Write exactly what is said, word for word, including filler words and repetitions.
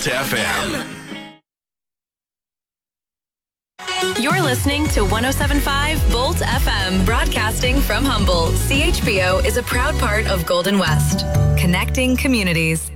Volt F M. You're listening to one oh seven point five Volt F M, broadcasting from Humboldt. C H B O is a proud part of Golden West, connecting communities.